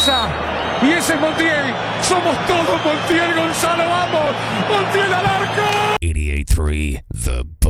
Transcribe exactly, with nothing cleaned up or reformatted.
casa. Y ese es Montiel. Somos todos Montiel, Gonzalo. Vamos. Montiel al arco. eighty-eight point three The